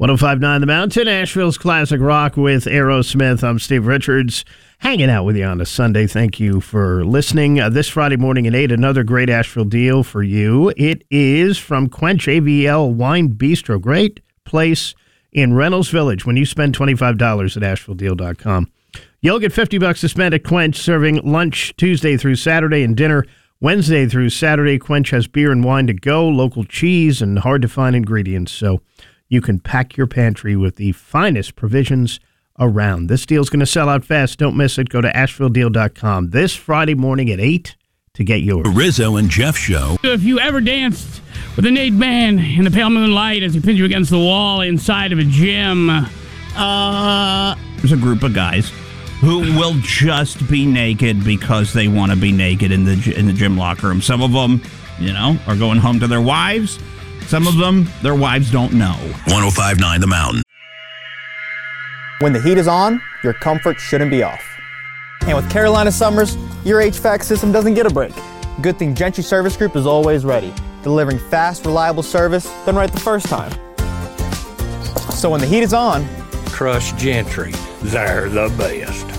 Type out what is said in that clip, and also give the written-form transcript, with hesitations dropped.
105.9 The Mountain, Asheville's classic rock with Aerosmith. I'm Steve Richards, hanging out with you on a Sunday. Thank you for listening. This Friday morning at 8, another great Asheville deal for you. It is from Quench AVL Wine Bistro. Great place in Reynolds Village. When you spend $25 at AshevilleDeal.com, you'll get $50 to spend at Quench, serving lunch Tuesday through Saturday and dinner Wednesday through Saturday. Quench has beer and wine to go, local cheese, and hard-to-find ingredients, so you can pack your pantry with the finest provisions around. This deal's going to sell out fast. Don't miss it. Go to AshevilleDeal.com this Friday morning at 8 to get yours. The Rizzo and Jeff Show. If you ever danced with a Nate man in the pale moonlight as he pinned you against the wall inside of a gym, there's a group of guys who will just be naked because they want to be naked in the gym locker room. Some of them, are going home to their wives. Some of them, their wives don't know. 105.9 The Mountain. When the heat is on, your comfort shouldn't be off. And with Carolina Summers, your HVAC system doesn't get a break. Good thing Gentry Service Group is always ready, delivering fast, reliable service done right the first time. So when the heat is on, trust Gentry. They're the best.